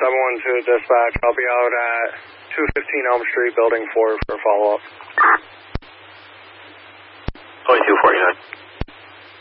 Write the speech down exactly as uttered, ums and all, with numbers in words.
seven one two dispatch. I'll be out at two fifteen Elm Street, building four for a follow-up. twenty-two forty-nine.